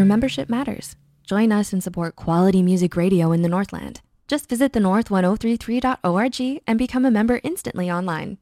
your membership matters. Join us and support quality music radio in the Northland. Just visit thenorth1033.org and become a member instantly online.